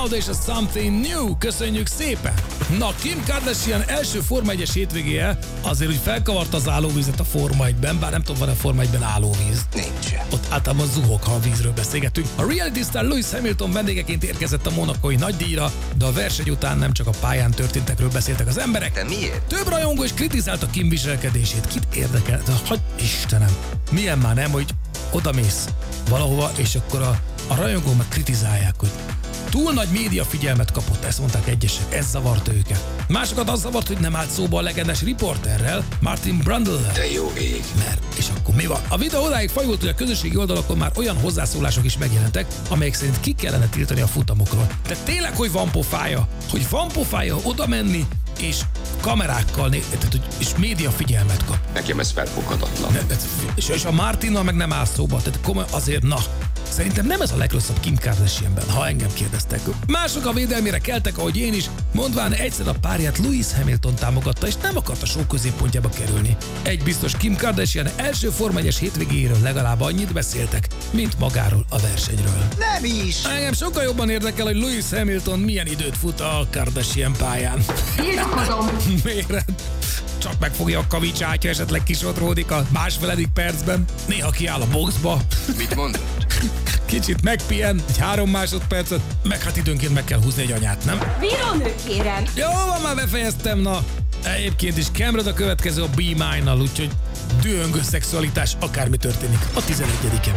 Wild és a Something New. Köszönjük szépen! Na, Kim Kardashian első Forma 1-es hétvégéje azért, hogy felkavarta az állóvizet a Forma 1-ben, bár nem tudom, van-e Forma 1-ben állóvíz. Nincsen. Ott általában zuhog, ha a vízről beszélgetünk. A reality star Lewis Hamilton vendégeként érkezett a monakói nagydíjra, de a verseny után nem csak a pályán történtekről beszéltek az emberek. De miért? Több rajongó is kritizálta Kim viselkedését. Kit érdekel? De hagy Istenem! Milyen már nem, hogy odamész valahova, és akkor a rajongók meg kritizálják, hogy túl nagy média figyelmet kapott, ezt mondták egyesek, ez zavarta őket. Másokat az zavart, hogy nem állt szóba a legendás riporterrel, Martin Brundle-rel. De jó ég. Mert, és akkor mi van? A videó odáig fajult, hogy a közösségi oldalakon már olyan hozzászólások is megjelentek, amelyek szerint ki kellene tiltani a futamokról. De tényleg, hogy van pofája? Hogy van pofája oda menni, és kamerákkal, és média figyelmet kap. Nekem ez felfoghatatlan. És a Martinnal meg nem áll szóba, tehát komoly azért, na. Szerintem nem ez a legrosszabb Kim Kardashianben, ha engem kérdeztek. Mások a védelmére keltek, ahogy én is, mondván egyszer a párját Lewis Hamilton támogatta, és nem akart a show középpontjába kerülni. Egy biztos, Kim Kardashian első Forma 1-es hétvégéjéről legalább annyit beszéltek, mint magáról a versenyről. Nem is! Engem sokkal jobban érdekel, hogy Lewis Hamilton milyen időt fut a Kardashian pályán. Tiltakozom! Miért? Csak megfogja a kavicsátja, esetleg kisodródik a másfeledik percben. Néha kiáll a boxba. Mit mondod? Kicsit megpihen, egy 3 másodpercet, meg hát időnként meg kell húzni egy anyát, nem? Vírónő, kérem! Jó, van, már befejeztem, na. Egyébként is Cameron a következő a Be Mine-nal, úgyhogy dühöngő szexualitás, akármi történik a 11-en.